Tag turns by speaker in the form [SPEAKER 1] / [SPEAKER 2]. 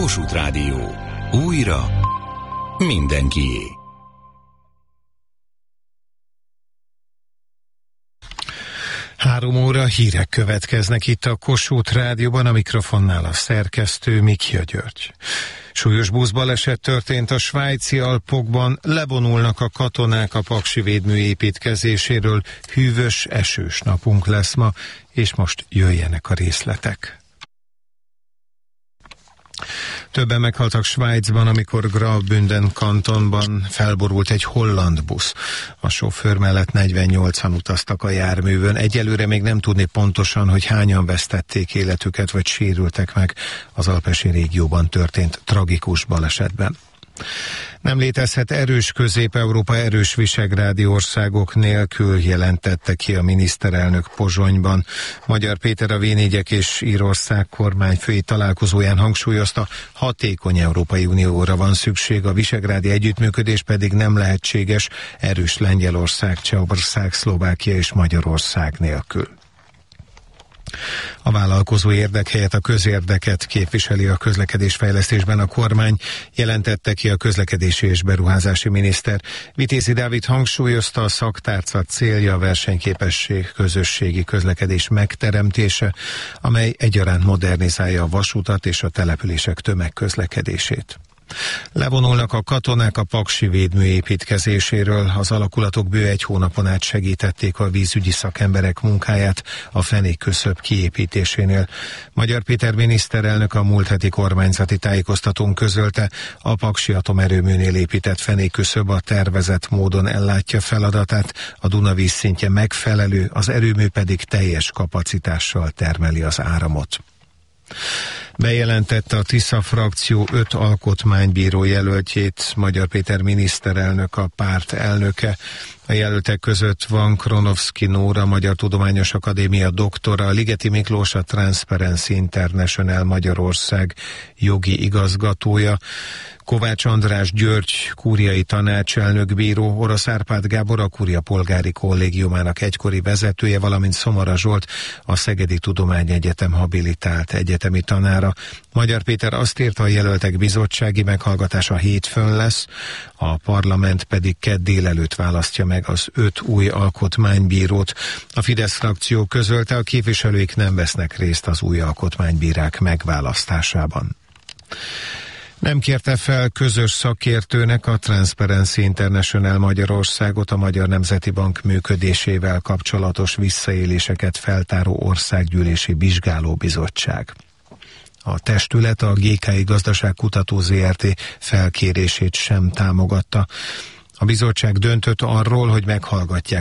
[SPEAKER 1] Kossuth Rádió. Újra mindenkié.
[SPEAKER 2] Három óra hírek következnek itt a Kossuth Rádióban, a mikrofonnál a szerkesztő Mikja György. Súlyos buszbaleset történt a svájci Alpokban, levonulnak a katonák a Paksi védmű építkezéséről, hűvös, esős napunk lesz ma, és most jöjjenek a részletek. Többen meghaltak Svájcban, amikor Graubünden kantonban felborult egy holland busz. A sofőr mellett 48-an utaztak a járművön. Egyelőre még nem tudni pontosan, hogy hányan vesztették életüket, vagy sérültek meg az alpesi régióban történt tragikus balesetben. Nem létezhet erős Közép-Európa erős visegrádi országok nélkül, jelentette ki a miniszterelnök Pozsonyban. Magyar Péter a V4-ek és Írország kormányfői találkozóján hangsúlyozta, hatékony Európai Unióra van szükség, a visegrádi együttműködés pedig nem lehetséges erős Lengyelország, Csehország, Szlovákia és Magyarország nélkül. A vállalkozó érdek helyett a közérdeket képviseli a közlekedésfejlesztésben a kormány, jelentette ki a közlekedési és beruházási miniszter. Vitézi Dávid hangsúlyozta, a szaktárca célja a versenyképesség, közösségi közlekedés megteremtése, amely egyaránt modernizálja a vasutat és a települések tömegközlekedését. Levonulnak a katonák a Paksi védmű építkezéséről, az alakulatok bő egy hónapon át segítették a vízügyi szakemberek munkáját a fenékküszöb kiépítésénél. Magyar Péter miniszterelnök a múlt heti kormányzati tájékoztatón közölte, a Paksi atomerőműnél épített fenékküszöb a tervezett módon ellátja feladatát, a Duna vízszintje megfelelő, az erőmű pedig teljes kapacitással termeli az áramot. Bejelentette a Tisza frakció 5 alkotmánybíró jelöltjét Magyar Péter miniszterelnök, a párt elnöke. A jelöltek között van Kronovszki Nóra, Magyar Tudományos Akadémia doktora, Ligeti Miklós, a Transparency International Magyarország jogi igazgatója, Kovács András György, kúriai tanácselnök bíró, Orosz Árpád Gábor, a Kúria Polgári Kollégiumának egykori vezetője, valamint Szomara Zsolt, a Szegedi Tudományegyetem habilitált egyetemi tanára. Magyar Péter azt írta, a jelöltek bizottsági meghallgatása hétfőn lesz, a parlament pedig kedd délelőtt választja meg az 5 új alkotmánybírót. A Fidesz frakció közölte, a képviselőik nem vesznek részt az új alkotmánybírák megválasztásában. Nem kérte fel közös szakértőnek a Transparency International Magyarországot a Magyar Nemzeti Bank működésével kapcsolatos visszaéléseket feltáró országgyűlési vizsgálóbizottság. A testület a GKI Gazdaságkutató Zrt. Felkérését sem támogatta. A bizottság döntött arról, hogy meghallgatják